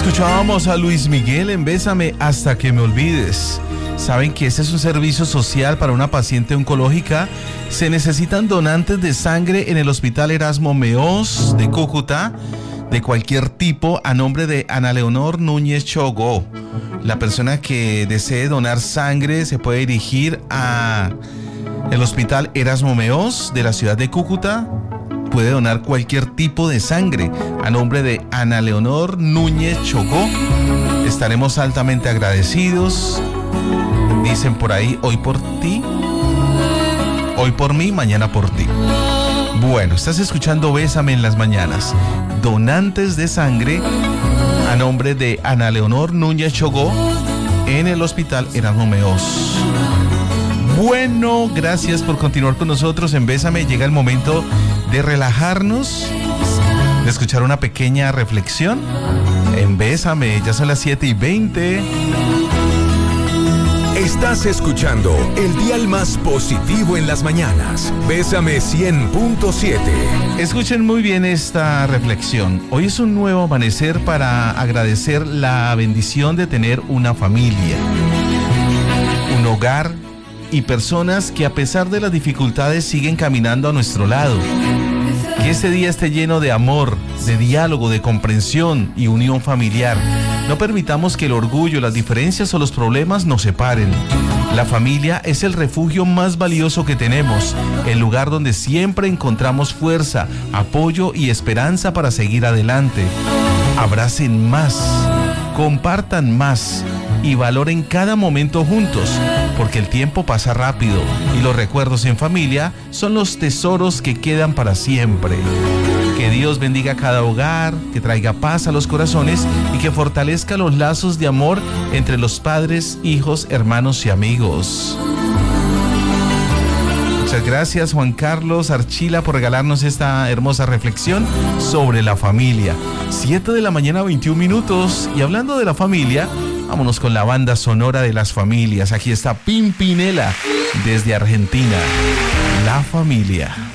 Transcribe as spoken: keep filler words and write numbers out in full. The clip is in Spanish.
Escuchábamos a Luis Miguel en Bésame hasta que me olvides. ¿Saben que este es un servicio social para una paciente oncológica? Se necesitan donantes de sangre en el Hospital Erasmo Meós de Cúcuta, de cualquier tipo, a nombre de Ana Leonor Núñez Chogó. La persona que desee donar sangre se puede dirigir a el Hospital Erasmo Meós de la ciudad de Cúcuta. Puede donar cualquier tipo de sangre a nombre de Ana Leonor Núñez Chogó. Estaremos altamente agradecidos. Dicen por ahí, hoy por ti, hoy por mí, mañana por ti. Bueno, estás escuchando Bésame en las mañanas. Donantes de sangre a nombre de Ana Leonor Núñez Chogó en el Hospital Erasmo Meós. Bueno, gracias por continuar con nosotros en Bésame. Llega el momento de relajarnos, de escuchar una pequeña reflexión en Bésame. Ya son las siete y veinte. Estás escuchando el dial más positivo en las mañanas. Bésame cien punto siete. Escuchen muy bien esta reflexión. Hoy es un nuevo amanecer para agradecer la bendición de tener una familia, un hogar y personas que a pesar de las dificultades siguen caminando a nuestro lado. Que este día esté lleno de amor, de diálogo, de comprensión y unión familiar. No permitamos que el orgullo, las diferencias o los problemas nos separen. La familia es el refugio más valioso que tenemos, el lugar donde siempre encontramos fuerza, apoyo y esperanza para seguir adelante. Abracen más, compartan más y valoren cada momento juntos, porque el tiempo pasa rápido y los recuerdos en familia son los tesoros que quedan para siempre. Que Dios bendiga cada hogar, que traiga paz a los corazones y que fortalezca los lazos de amor entre los padres, hijos, hermanos y amigos. Muchas gracias, Juan Carlos Archila, por regalarnos esta hermosa reflexión sobre la familia. siete de la mañana, veintiún minutos. Y hablando de la familia, vámonos con la banda sonora de las familias. Aquí está Pimpinela desde Argentina. La familia.